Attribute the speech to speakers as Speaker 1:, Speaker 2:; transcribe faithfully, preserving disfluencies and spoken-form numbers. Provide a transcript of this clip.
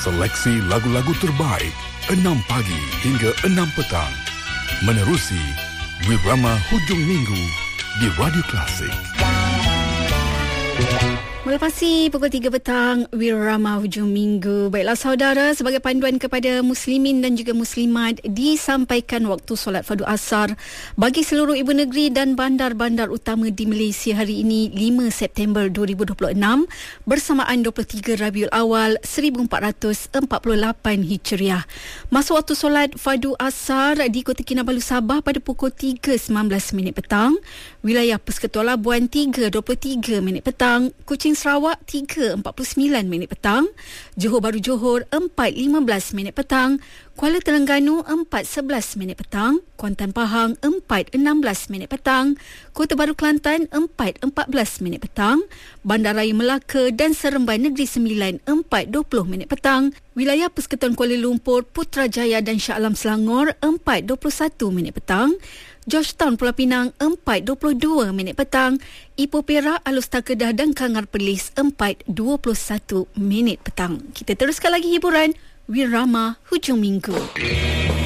Speaker 1: Seleksi lagu-lagu terbaik enam pagi hingga enam petang. Menerusi Wirama Hujung Minggu di Radio Klasik.
Speaker 2: Melepasi pukul tiga petang, Wirama Hujung Minggu. Baiklah saudara, sebagai panduan kepada muslimin dan juga muslimat, disampaikan waktu solat fardu asar bagi seluruh ibu negeri dan bandar-bandar utama di Malaysia hari ini lima September dua ribu dua puluh enam bersamaan dua puluh tiga Rabiul Awal seribu empat ratus empat puluh lapan Hijriah. Masa waktu solat fardu asar di Kota Kinabalu Sabah pada pukul tiga sembilan belas minit petang, wilayah Persekutuan Labuan tiga dua puluh tiga minit petang, Kuching Sarawak tiga empat puluh sembilan minit petang, Johor Bahru Johor empat lima belas minit petang, Kuala Terengganu empat sebelas minit petang, Kuantan Pahang empat enam belas minit petang, Kota Baru Kelantan empat empat belas minit petang, Bandaraya Melaka dan Seremban Negeri Sembilan empat dua puluh minit petang, wilayah Persekutuan Kuala Lumpur, Putrajaya dan Shah Alam Selangor empat dua puluh satu minit petang, Georgetown Pulau Pinang empat dua puluh dua minit petang, Ipoh Perak, Alor Kedah dan Kangar Perlis empat dua puluh satu minit petang. Kita teruskan lagi hiburan Wirama Hujung Minggu.